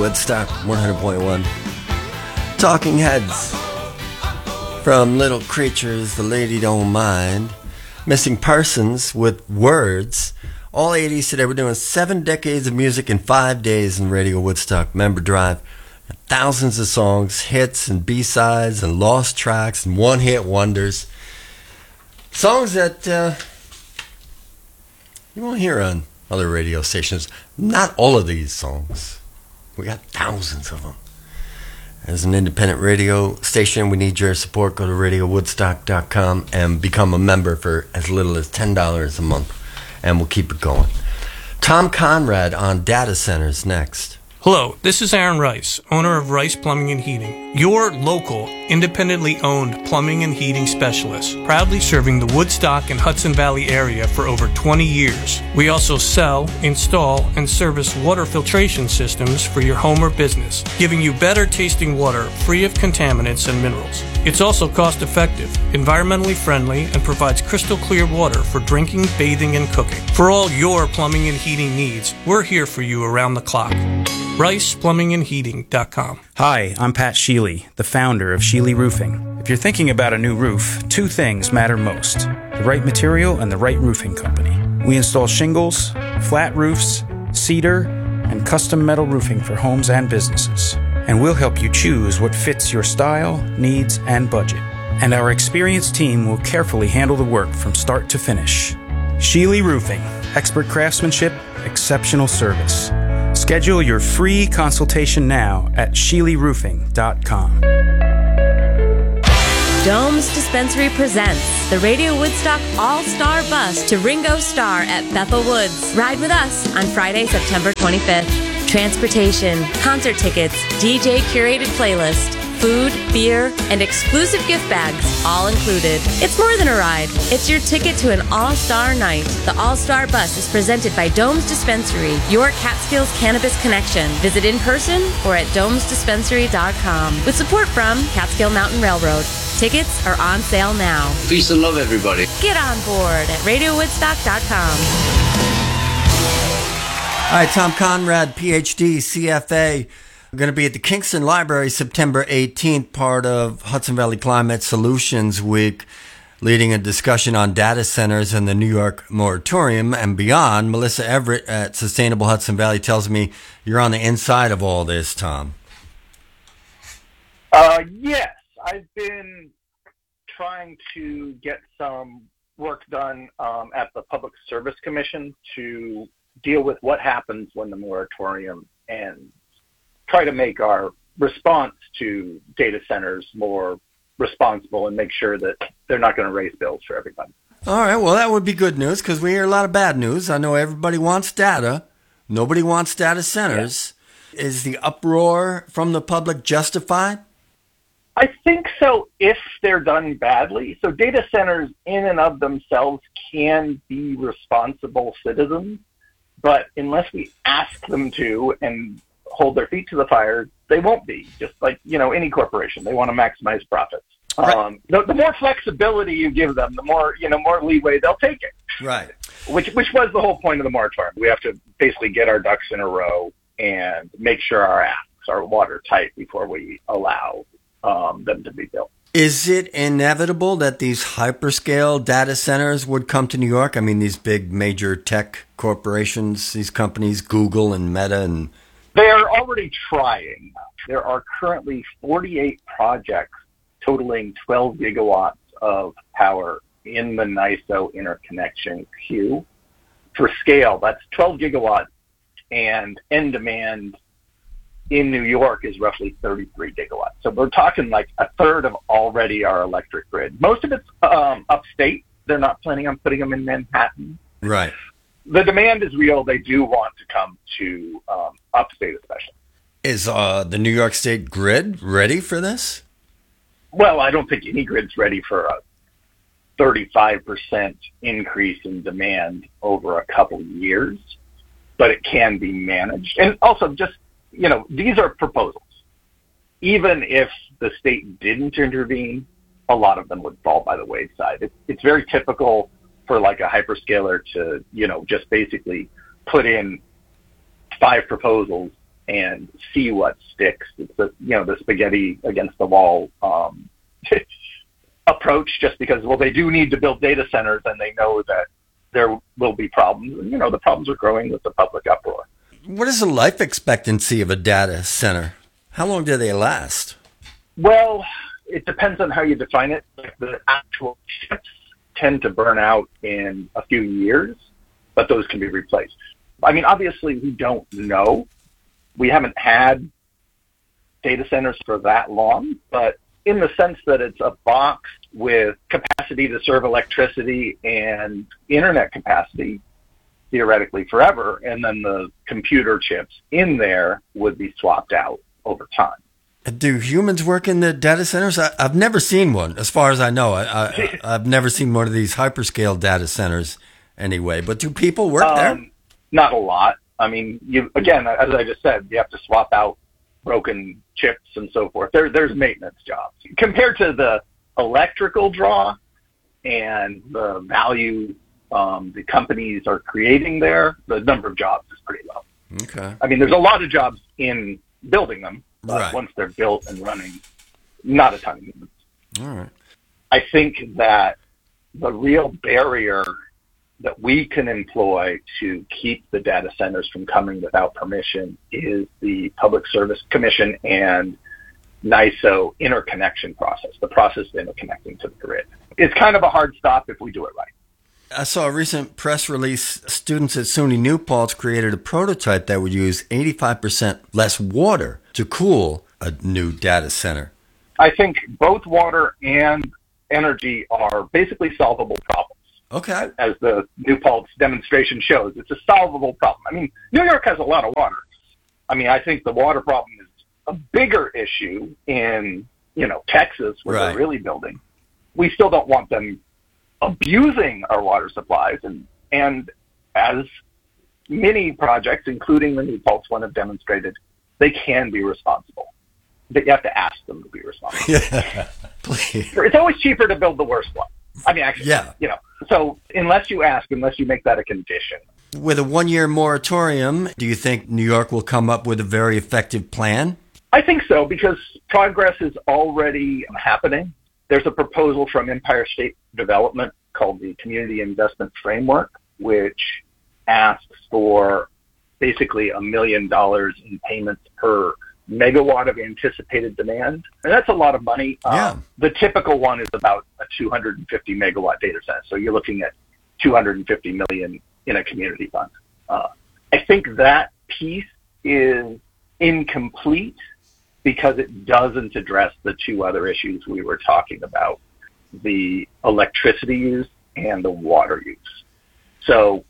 Woodstock 100.1. Talking Heads. From Little Creatures, The Lady Don't Mind. Missing Persons with Words. All 80s today. We're doing 7 decades of music in 5 days in Radio Woodstock Member Drive. Thousands of songs, hits and B-sides and lost tracks and one-hit wonders. Songs that you won't hear on other radio stations. Not all of these songs. We got thousands of them. As an independent radio station, we need your support. Go to radiowoodstock.com and become a member for as little as $10 a month. And we'll keep it going. Tom Conrad on data centers next. Hello, this is Aaron Rice, owner of Rice Plumbing and Heating, your local, independently owned plumbing and heating specialist, proudly serving the Woodstock and Hudson Valley area for over 20 years. We also sell, install, and service water filtration systems for your home or business, giving you better tasting water free of contaminants and minerals. It's also cost-effective, environmentally friendly, and provides crystal clear water for drinking, bathing, and cooking. For all your plumbing and heating needs, we're here for you around the clock. RicePlumbingandHeating.com. Hi, I'm Pat Sheely, the founder of Sheely Roofing. If you're thinking about a new roof, 2 things matter most: the right material and the right roofing company. We install shingles, flat roofs, cedar, and custom metal roofing for homes and businesses. And we'll help you choose what fits your style, needs, and budget. And our experienced team will carefully handle the work from start to finish. Sheely Roofing. Expert craftsmanship, exceptional service. Schedule your free consultation now at SheelyRoofing.com. Dome's Dispensary presents the Radio Woodstock All-Star Bus to Ringo Starr at Bethel Woods. Ride with us on Friday, September 25th. Transportation, concert tickets, DJ curated playlist, food, beer, and exclusive gift bags, all included. It's more than a ride. It's your ticket to an all-star night. The All-Star Bus is presented by Dome's Dispensary, your Catskills cannabis connection. Visit in person or at domesdispensary.com. With support from Catskill Mountain Railroad. Tickets are on sale now. Peace and love, everybody. Get on board at radiowoodstock.com. All right, Tom Conrad, PhD, CFA. We're going to be at the Kingston Library September 18th, part of Hudson Valley Climate Solutions Week, leading a discussion on data centers and the New York moratorium and beyond. Melissa Everett at Sustainable Hudson Valley tells me you're on the inside of all this, Tom. Yes, I've been trying to get some work done at the Public Service Commission to deal with what happens when the moratorium ends. Try to make our response to data centers more responsible and make sure that they're not going to raise bills for everybody. All right, well, that would be good news because we hear a lot of bad news. I know everybody wants data. Nobody wants data centers. Yeah. Is the uproar from the public justified? I think so if they're done badly. So data centers in and of themselves can be responsible citizens, but unless we ask them to and hold their feet to the fire, they won't be. Just like, any corporation, they want to maximize profits. Right. The more flexibility you give them, the more, more leeway they'll take it. Right. Which was the whole point of the moratorium. We have to basically get our ducks in a row and make sure our asks are watertight before we allow them to be built. Is it inevitable that these hyperscale data centers would come to New York? I mean, these big major tech corporations, these companies, Google and Meta and... They are already trying. There are currently 48 projects totaling 12 gigawatts of power in the NYISO interconnection queue. For scale, that's 12 gigawatts, and end demand in New York is roughly 33 gigawatts. So we're talking like a third of already our electric grid. Most of it's upstate. They're not planning on putting them in Manhattan. Right. The demand is real. They do want to come to upstate especially. Is the New York State grid ready for this? Well, I don't think any grid's ready for a 35% increase in demand over a couple of years, but it can be managed. And also just, these are proposals. Even if the state didn't intervene, a lot of them would fall by the wayside. It's very typical for like a hyperscaler to, just basically put in 5 proposals and see what sticks. It's the spaghetti against the wall approach, just because, well, they do need to build data centers and they know that there will be problems. And, the problems are growing with the public uproar. What is the life expectancy of a data center? How long do they last? Well, it depends on how you define it. Like, the actual chips tend to burn out in a few years, but those can be replaced. I mean, obviously, we don't know. We haven't had data centers for that long, but in the sense that it's a box with capacity to serve electricity and internet capacity, theoretically forever, and then the computer chips in there would be swapped out over time. Do humans work in the data centers? I've never seen one, as far as I know. I've never seen one of these hyperscale data centers anyway. But do people work there? Not a lot. I mean, again, as I just said, you have to swap out broken chips and so forth. There's maintenance jobs. Compared to the electrical draw and the value the companies are creating there, the number of jobs is pretty low. Okay. I mean, there's a lot of jobs in building them, but right. Once they're built and running, not a ton of humans. All right. I think that the real barrier that we can employ to keep the data centers from coming without permission is the Public Service Commission and NISO interconnection process, the process of interconnecting to the grid. It's kind of a hard stop if we do it right. I saw a recent press release. Students at SUNY New Paltz created a prototype that would use 85% less water to cool a new data center. I think both water and energy are basically solvable problems. Okay. As the New Paltz demonstration shows, it's a solvable problem. I mean, New York has a lot of water. I mean, I think the water problem is a bigger issue in, Texas, where right. they're really building. We still don't want them abusing our water supplies, and as many projects, including the New Paltz one, have demonstrated, they can be responsible. But you have to ask them to be responsible. Yeah, please. It's always cheaper to build the worst one. I mean, actually, yeah. So unless you make that a condition. With a 1-year moratorium, do you think New York will come up with a very effective plan? I think so, because progress is already happening. There's a proposal from Empire State Development called the Community Investment Framework, which asks for basically $1 million in payments per megawatt of anticipated demand. And that's a lot of money. Yeah. The typical one is about a 250 megawatt data center. So you're looking at 250 million in a community fund. I think that piece is incomplete because it doesn't address the two other issues we were talking about, the electricity use and the water use. So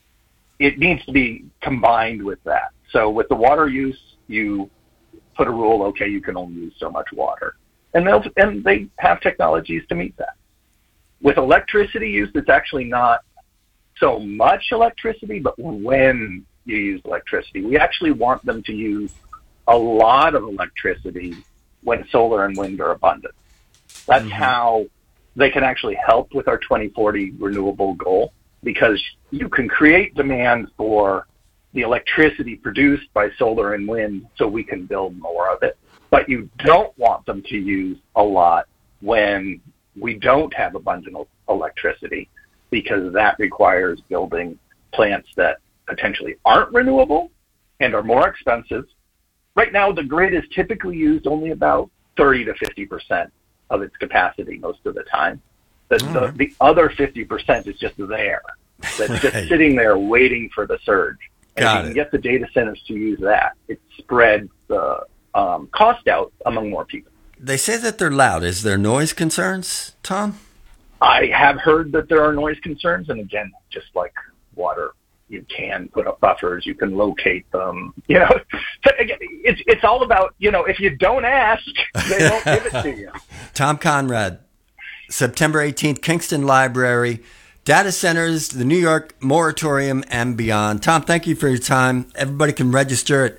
it needs to be combined with that. So with the water use, you put a rule, okay, you can only use so much water. And they have technologies to meet that. With electricity use, it's actually not so much electricity, but when you use electricity, we actually want them to use a lot of electricity when solar and wind are abundant. That's how they can actually help with our 2040 renewable goal, because you can create demand for the electricity produced by solar and wind so we can build more of it. But you don't want them to use a lot when we don't have abundant electricity, because that requires building plants that potentially aren't renewable and are more expensive. Right now, the grid is typically used only about 30 to 50% of its capacity most of the time. The other 50% is just there. That's just sitting there waiting for the surge. And if you can get the data centers to use that, it spreads the cost out among more people. They say that they're loud. Is there noise concerns, Tom? I have heard that there are noise concerns. And again, just like water, you can put up buffers, you can locate them. Again, it's all about, if you don't ask, they don't give it to you. Tom Conrad, September 18th, Kingston Library, data centers, the New York moratorium, and beyond. Tom, thank you for your time. Everybody can register at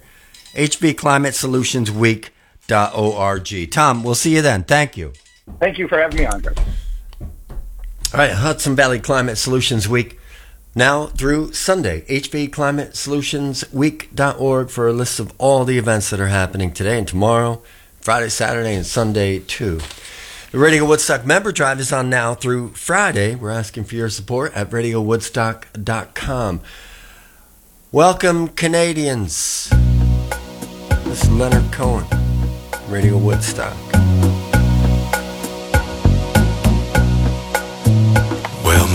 hvclimatesolutionsweek.org. Tom, we'll see you then. Thank you. Thank you for having me on, Greg. All right, Hudson Valley Climate Solutions Week. Now through Sunday, hvclimatesolutionsweek.org for a list of all the events that are happening today and tomorrow, Friday, Saturday, and Sunday too. The Radio Woodstock member drive is on now through Friday. We're asking for your support at radiowoodstock.com. Welcome, Canadians. This is Leonard Cohen, Radio Woodstock.